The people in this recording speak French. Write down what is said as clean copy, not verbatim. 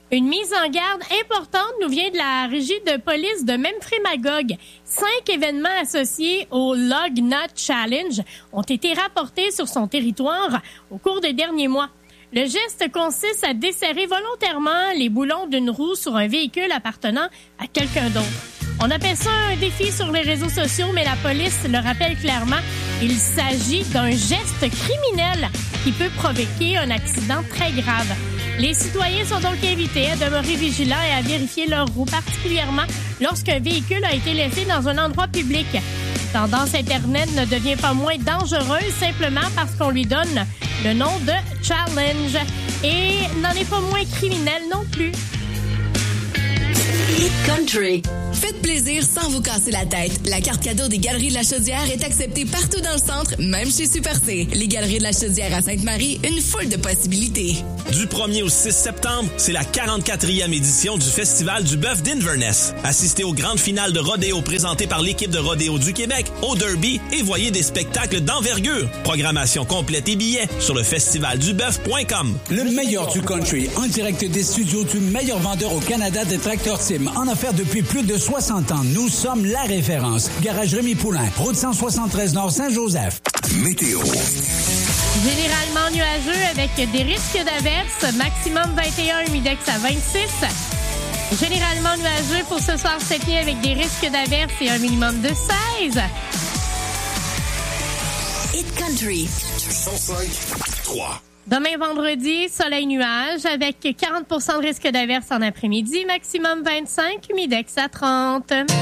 Une mise en garde importante nous vient de la régie de police de Memphremagog. 5 événements associés au Lug Nut Challenge ont été rapportés sur son territoire au cours des derniers mois. Le geste consiste à desserrer volontairement les boulons d'une roue sur un véhicule appartenant à quelqu'un d'autre. On appelle ça un défi sur les réseaux sociaux, mais la police le rappelle clairement, il s'agit d'un geste criminel qui peut provoquer un accident très grave. Les citoyens sont donc invités à demeurer vigilants et à vérifier leur roue, particulièrement lorsqu'un véhicule a été laissé dans un endroit public. Tendance Internet ne devient pas moins dangereuse simplement parce qu'on lui donne le nom de challenge et n'en est pas moins criminel non plus. Hit Country. Faites plaisir sans vous casser la tête. La carte cadeau des Galeries de la Chaudière est acceptée partout dans le centre, même chez Super C. Les Galeries de la Chaudière à Sainte-Marie, une foule de possibilités. Du 1er au 6 septembre, c'est la 44e édition du Festival du bœuf d'Inverness. Assistez aux grandes finales de rodéo présentées par l'équipe de rodéo du Québec, au Derby, et voyez des spectacles d'envergure. Programmation complète et billets sur le festivalduboeuf.com. Le meilleur du country, en direct des studios du meilleur vendeur au Canada des tracteurs Tim, en offert depuis plus de 60 ans. Nous sommes la référence. Garage Rémi Poulain, route 173 Nord Saint-Joseph. Météo. Généralement nuageux avec des risques d'averses, maximum 21, humidex à 26. Généralement nuageux pour ce soir cette nuit avec des risques d'averses et un minimum de 16. Hit Country. 105.3. Demain vendredi, soleil nuage avec 40% de risque d'averse en après-midi, maximum 25, humidex à 30.